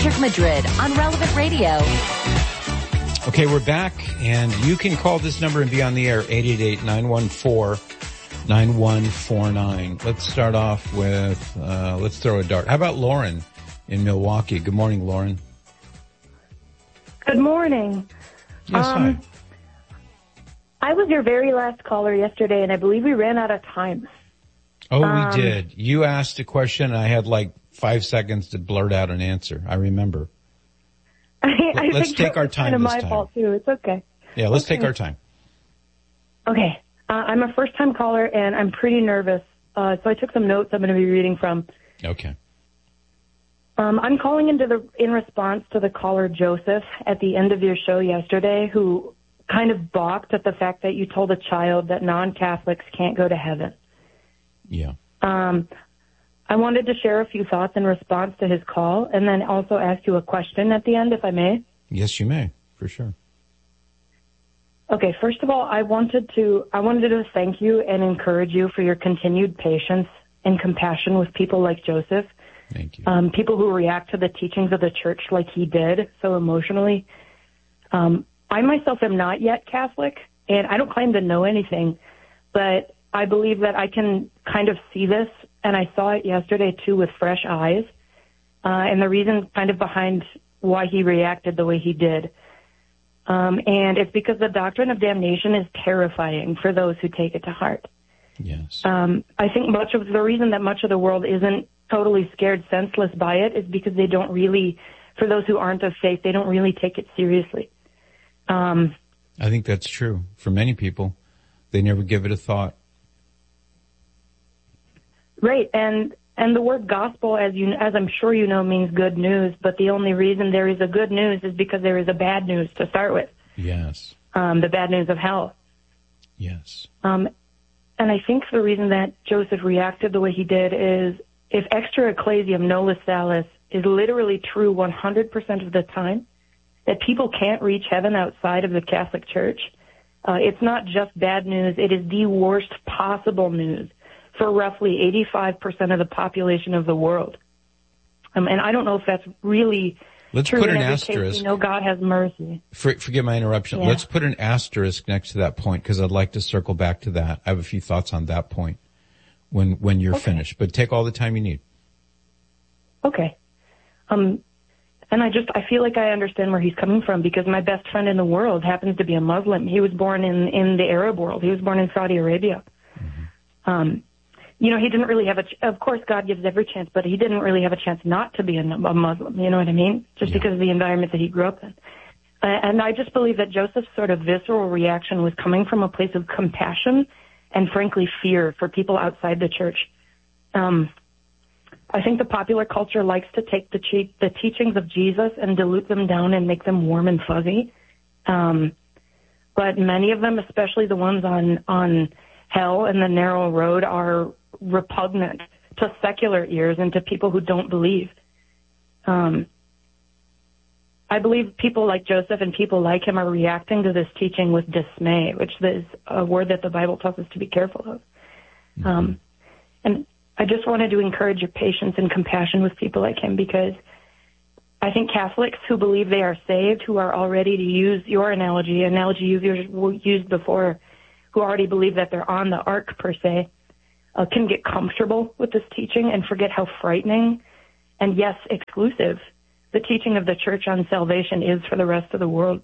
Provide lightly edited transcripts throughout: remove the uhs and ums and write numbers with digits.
Richard Madrid on Relevant Radio. Okay, we're back, and you can call this number and be on the air, 888-914-9149. Let's start off with, let's throw a dart. How about Lauren in Milwaukee? Good morning, Lauren. Good morning. Yes, hi. I was your very last caller yesterday, and I believe we ran out of time. Oh, we did. You asked a question, and I had like 5 seconds to blurt out an answer. I remember. Let's take our time this time. It's kind of my fault, too. It's okay. Yeah, let's take our time. Okay. I'm a first-time caller, and I'm pretty nervous, so I took some notes I'm going to be reading from. Okay. I'm calling in response to the caller Joseph at the end of your show yesterday, who kind of balked at the fact that you told a child that non-Catholics can't go to heaven. Yeah. I wanted to share a few thoughts in response to his call, and then also ask you a question at the end, if I may. Yes, you may, for sure. Okay, first of all, I wanted to thank you and encourage you for your continued patience and compassion with people like Joseph. Thank you. People who react to the teachings of the church like he did, so emotionally. I myself am not yet Catholic, and I don't claim to know anything, but I believe that I can kind of see this, and I saw it yesterday too with fresh eyes, and the reason kind of behind why he reacted the way he did. And it's because the doctrine of damnation is terrifying for those who take it to heart. Yes. I think the reason that much of the world isn't totally scared senseless by it is because they don't really, for those who aren't of faith, they don't really take it seriously. I think that's true. For many people, they never give it a thought. Right, and the word gospel, as I'm sure you know, means good news, but the only reason there is a good news is because there is a bad news to start with. Yes. The bad news of hell. Yes. And I think the reason that Joseph reacted the way he did is if extra ecclesiam nollis salus is literally true 100% of the time, that people can't reach heaven outside of the Catholic Church, it's not just bad news, it is the worst possible news for roughly 85% of the population of the world. And I don't know if that's really Let's true. Put an in every asterisk. Case, God has mercy. Forgive my interruption. Yeah. Let's put an asterisk next to that point because I'd like to circle back to that. I have a few thoughts on that point when you're finished. But take all the time you need. Okay. And I feel like I understand where he's coming from because my best friend in the world happens to be a Muslim. He was born in the Arab world. He was born in Saudi Arabia. Mm-hmm. He didn't really have of course God gives every chance, but he didn't really have a chance not to be a Muslim. You know what I mean? Just because of the environment that he grew up in. And I just believe that Joseph's sort of visceral reaction was coming from a place of compassion and frankly fear for people outside the church. I think the popular culture likes to take the teachings of Jesus and dilute them down and make them warm and fuzzy. But many of them, especially the ones on hell and the narrow road, are repugnant to secular ears and to people who don't believe. I believe people like Joseph and people like him are reacting to this teaching with dismay, which is a word that the Bible tells us to be careful of. And I just wanted to encourage your patience and compassion with people like him because I think Catholics who believe they are saved, who are already, to use your analogy you've used before, who already believe that they're on the ark per se, can get comfortable with this teaching and forget how frightening and, yes, exclusive the teaching of the church on salvation is for the rest of the world.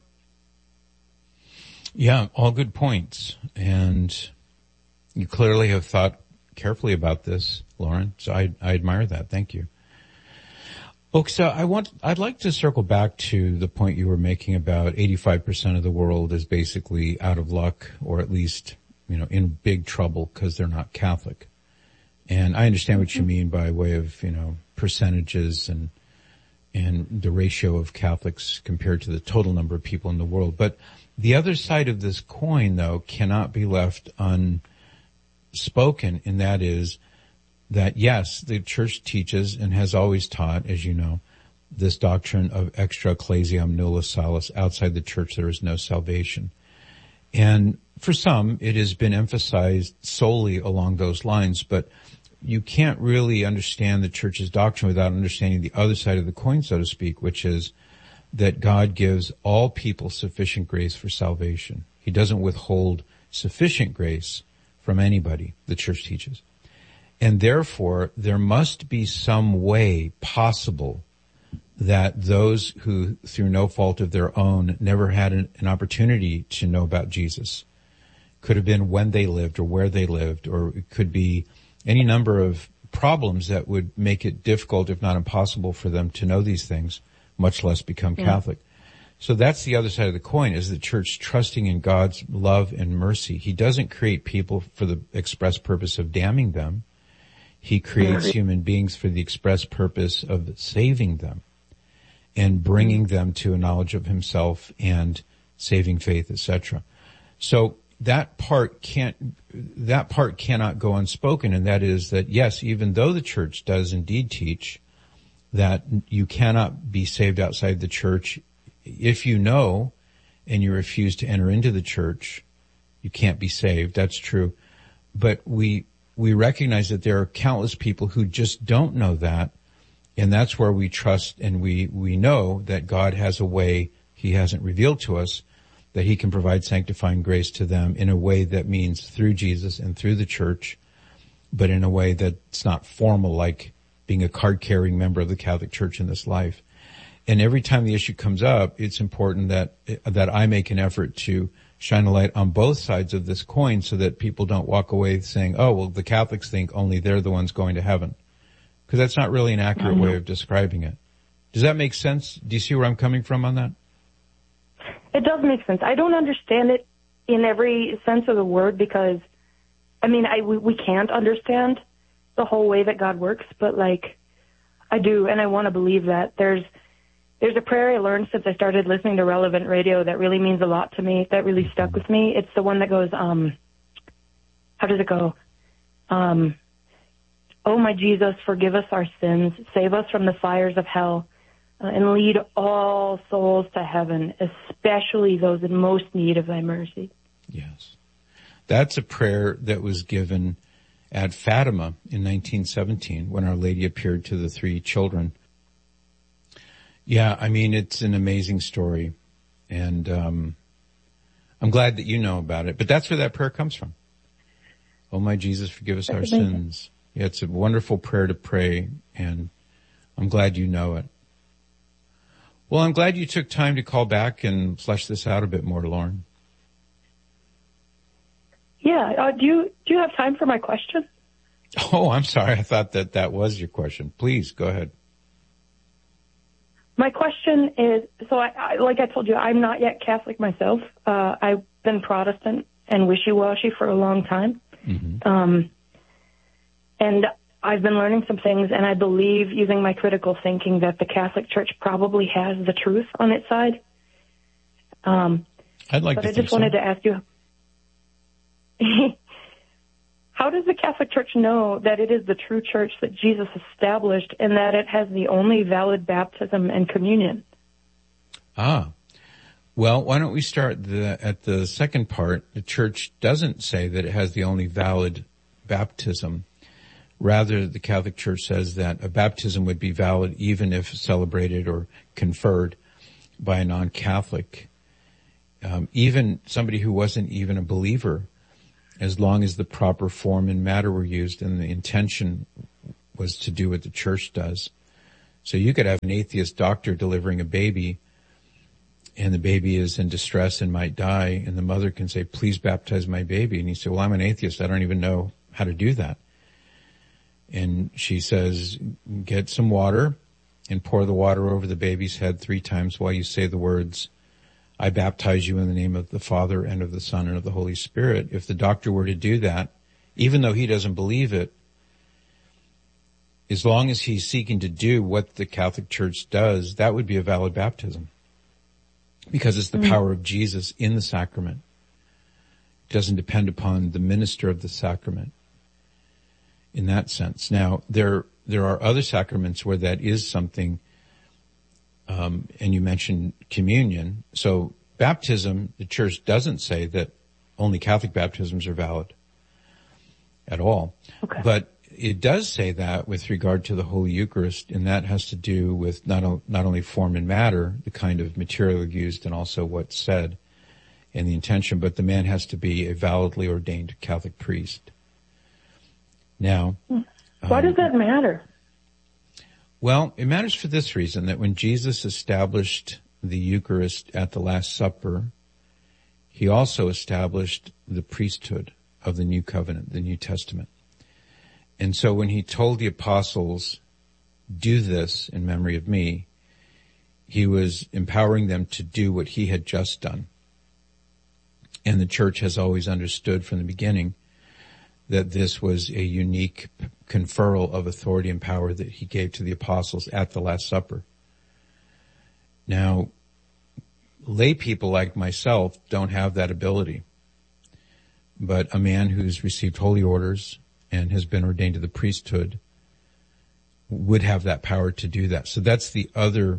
Yeah, all good points. And you clearly have thought carefully about this, Lauren. So I admire that. Thank you. Okay, so I'd like to circle back to the point you were making about 85% of the world is basically out of luck, or at least, in big trouble because they're not Catholic. And I understand what you mean by way of, percentages and the ratio of Catholics compared to the total number of people in the world. But the other side of this coin, though, cannot be left unspoken, and that is that, yes, the church teaches and has always taught, as you know, this doctrine of extra ecclesiam nulla salus. Outside the church, there is no salvation. And for some, it has been emphasized solely along those lines. But you can't really understand the church's doctrine without understanding the other side of the coin, so to speak, which is that God gives all people sufficient grace for salvation. He doesn't withhold sufficient grace from anybody, the church teaches. And therefore, there must be some way possible that those who, through no fault of their own, never had an opportunity to know about Jesus, could have been when they lived or where they lived, or it could be any number of problems that would make it difficult, if not impossible, for them to know these things, much less become Catholic. So that's the other side of the coin, is the church trusting in God's love and mercy. He doesn't create people for the express purpose of damning them. He creates human beings for the express purpose of saving them and bringing them to a knowledge of himself and saving faith, etc. So that part cannot go unspoken, and that is that, yes, even though the church does indeed teach that you cannot be saved outside the church, if you know and you refuse to enter into the church, you can't be saved. That's true. But we recognize that there are countless people who just don't know that, and that's where we trust and we know that God has a way he hasn't revealed to us, that he can provide sanctifying grace to them in a way that means through Jesus and through the church, but in a way that's not formal, like being a card-carrying member of the Catholic Church in this life. And every time the issue comes up, it's important that I make an effort to shine a light on both sides of this coin so that people don't walk away saying, oh, well, the Catholics think only they're the ones going to heaven. Because that's not really an accurate way of describing it. Does that make sense? Do you see where I'm coming from on that? It does make sense. I don't understand it in every sense of the word because, I mean, we can't understand the whole way that God works, but like I do, and I want to believe that. There's a prayer I learned since I started listening to Relevant Radio that really means a lot to me, that really stuck with me. It's the one that goes, how does it go? Oh, my Jesus, forgive us our sins, save us from the fires of hell, and lead all souls to heaven, especially those in most need of thy mercy. Yes. That's a prayer that was given at Fatima in 1917 when Our Lady appeared to the 3 children. Yeah, I mean, it's an amazing story, and I'm glad that you know about it. But that's where that prayer comes from. Oh, my Jesus, forgive us our sins. Yeah, it's a wonderful prayer to pray, and I'm glad you know it. Well, I'm glad you took time to call back and flesh this out a bit more, Lauren. Yeah. Do you have time for my question? Oh, I'm sorry. I thought that was your question. Please, go ahead. My question is, so I like I told you, I'm not yet Catholic myself. I've been Protestant and wishy-washy for a long time. Mm-hmm. And I've been learning some things, and I believe, using my critical thinking, that the Catholic Church probably has the truth on its side. I'd like but to I just wanted to ask you, how does the Catholic Church know that it is the true church that Jesus established and that it has the only valid baptism and communion? Well, why don't we start at the second part? The church doesn't say that it has the only valid baptism. Rather, the Catholic Church says that a baptism would be valid even if celebrated or conferred by a non-Catholic, even somebody who wasn't even a believer, as long as the proper form and matter were used and the intention was to do what the church does. So you could have an atheist doctor delivering a baby, and the baby is in distress and might die, and the mother can say, please baptize my baby. And you say, well, I'm an atheist. I don't even know how to do that. And she says, get some water and pour the water over the baby's head 3 times while you say the words, I baptize you in the name of the Father and of the Son and of the Holy Spirit. If the doctor were to do that, even though he doesn't believe it, as long as he's seeking to do what the Catholic Church does, that would be a valid baptism. Because it's the power of Jesus in the sacrament. It doesn't depend upon the minister of the sacrament in that sense. Now, there are other sacraments where that is something, and you mentioned communion. So baptism, the church doesn't say that only Catholic baptisms are valid at all. Okay. But it does say that with regard to the Holy Eucharist, and that has to do with not only form and matter, the kind of material used, and also what's said and the intention, but the man has to be a validly ordained Catholic priest. Now, why does that matter? Well, it matters for this reason, that when Jesus established the Eucharist at the Last Supper, he also established the priesthood of the New Covenant, the New Testament. And so when he told the apostles, do this in memory of me, he was empowering them to do what he had just done. And the church has always understood from the beginning that this was a unique conferral of authority and power that he gave to the apostles at the Last Supper. Now, lay people like myself don't have that ability. But a man who's received holy orders and has been ordained to the priesthood would have that power to do that. So that's the other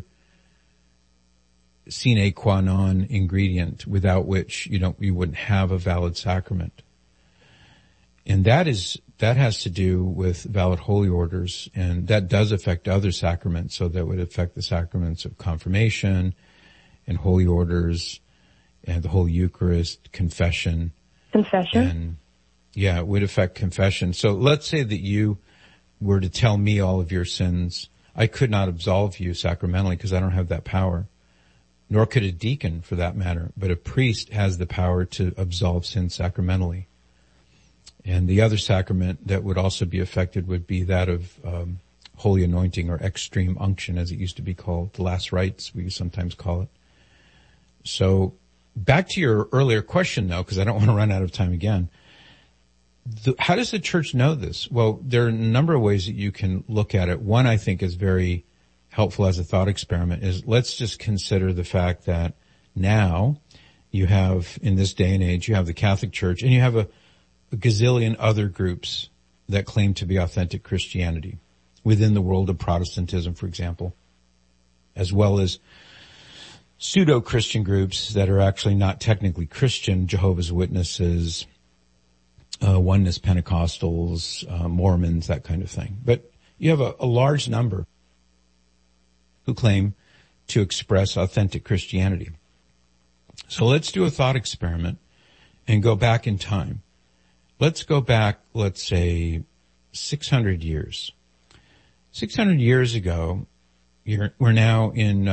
sine qua non ingredient without which you wouldn't have a valid sacrament. And that has to do with valid holy orders, and that does affect other sacraments. So that would affect the sacraments of confirmation and holy orders and the Holy Eucharist, confession. And yeah, it would affect confession. So let's say that you were to tell me all of your sins. I could not absolve you sacramentally because I don't have that power, nor could a deacon for that matter. But a priest has the power to absolve sins sacramentally. And the other sacrament that would also be affected would be that of holy anointing, or extreme unction, as it used to be called, the last rites, we sometimes call it. So back to your earlier question, though, because I don't want to run out of time again. How does the church know this? Well, there are a number of ways that you can look at it. One, I think, is very helpful as a thought experiment, is let's just consider the fact that now you have, in this day and age, you have the Catholic Church, and you have a gazillion other groups that claim to be authentic Christianity within the world of Protestantism, for example, as well as pseudo-Christian groups that are actually not technically Christian, Jehovah's Witnesses, Oneness Pentecostals, Mormons, that kind of thing. But you have a large number who claim to express authentic Christianity. So let's do a thought experiment and go back in time. Let's go back, let's say, 600 years. 600 years ago, we're now in,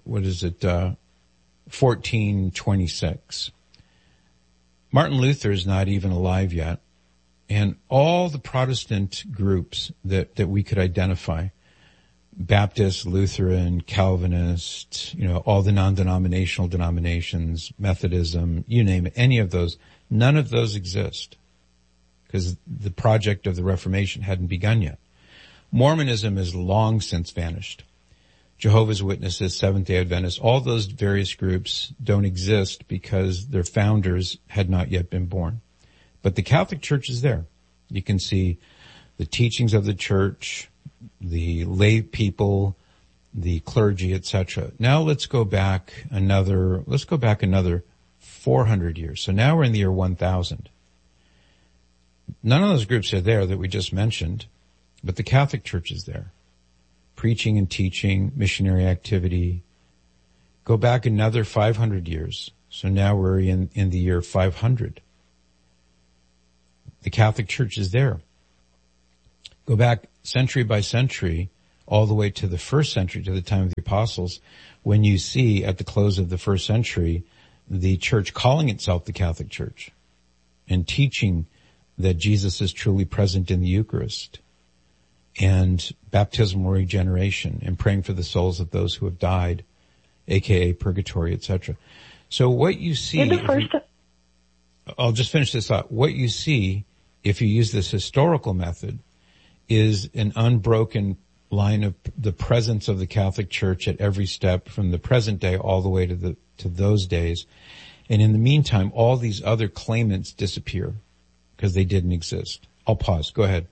1426. Martin Luther is not even alive yet. And all the Protestant groups that we could identify, Baptist, Lutheran, Calvinist, all the non-denominational denominations, Methodism, you name it, any of those, none of those exist because the project of the Reformation hadn't begun yet. Mormonism is long since vanished. Jehovah's Witnesses, Seventh-day Adventists, all those various groups don't exist because their founders had not yet been born. But the Catholic Church is there. You can see the teachings of the church, the lay people, the clergy, etc. Now let's go back another 400 years. So now we're in the year 1000. None of those groups are there that we just mentioned, but the Catholic Church is there. Preaching and teaching, missionary activity. Go back another 500 years. So now we're in the year 500. The Catholic Church is there. Go back century by century, all the way to the first century, to the time of the apostles, when you see at the close of the first century, the church calling itself the Catholic Church and teaching that Jesus is truly present in the Eucharist, and baptismal regeneration, and praying for the souls of those who have died, aka purgatory, etc. So what you see, I'll just finish this thought. What you see, if you use this historical method, is an unbroken line of the presence of the Catholic Church at every step from the present day all the way to those days. And in the meantime, all these other claimants disappear because they didn't exist. I'll pause. Go ahead.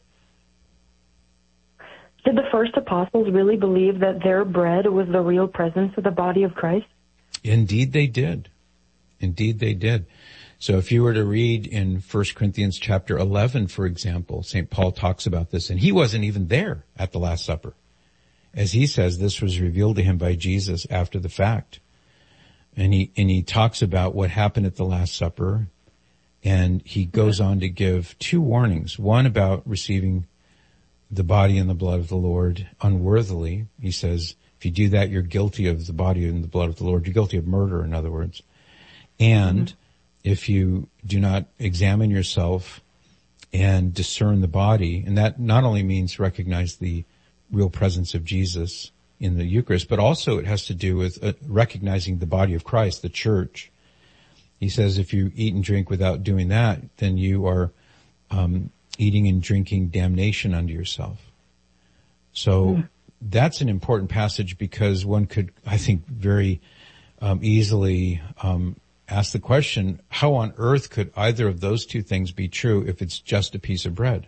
Did the first apostles really believe that their bread was the real presence of the body of Christ? Indeed they did. Indeed they did. So if you were to read in 1 Corinthians chapter 11, for example, St. Paul talks about this, and he wasn't even there at the Last Supper. As he says, this was revealed to him by Jesus after the fact. And he talks about what happened at the Last Supper, and he goes on to give two warnings. One about receiving the body and the blood of the Lord unworthily. He says, if you do that, you're guilty of the body and the blood of the Lord. You're guilty of murder, in other words. And if you do not examine yourself and discern the body, and that not only means recognize the real presence of Jesus in the Eucharist, but also it has to do with recognizing the body of Christ, the church. He says if you eat and drink without doing that, then you are eating and drinking damnation unto yourself. So that's an important passage because one could, I think, very easily ask the question, how on earth could either of those two things be true if it's just a piece of bread?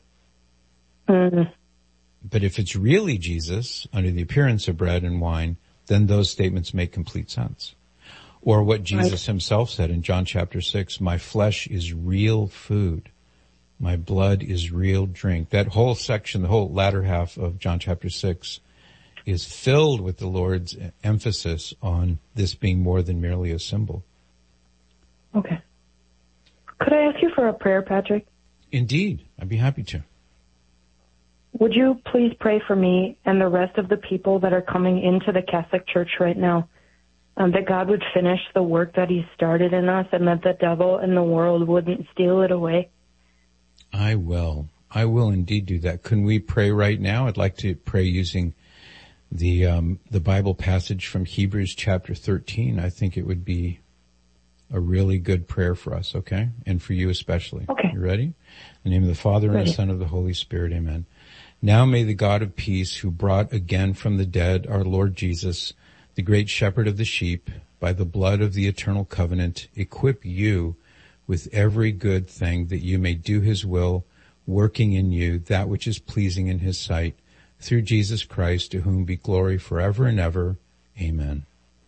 But if it's really Jesus, under the appearance of bread and wine, then those statements make complete sense. Or what Jesus himself said in John chapter 6, my flesh is real food. My blood is real drink. That whole section, the whole latter half of John chapter 6, is filled with the Lord's emphasis on this being more than merely a symbol. Okay. Could I ask you for a prayer, Patrick? Indeed. I'd be happy to. Would you please pray for me and the rest of the people that are coming into the Catholic Church right now, that God would finish the work that he started in us and that the devil and the world wouldn't steal it away? I will. I will indeed do that. Can we pray right now? I'd like to pray using the Bible passage from Hebrews chapter 13. I think it would be a really good prayer for us, okay? And for you especially. Okay. You ready? In the name of the Father and the Son and of the Holy Spirit, amen. Now may the God of peace, who brought again from the dead our Lord Jesus, the great shepherd of the sheep, by the blood of the eternal covenant, equip you with every good thing that you may do his will, working in you that which is pleasing in his sight, through Jesus Christ, to whom be glory forever and ever. Amen.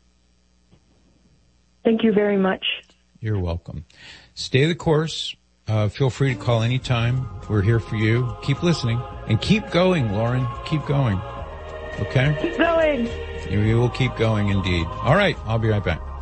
Thank you very much. You're welcome. Stay the course. Feel free to call anytime. We're here for you. Keep listening and keep going, Lauren. Keep going. Okay? Keep going. We will keep going indeed. All right. I'll be right back.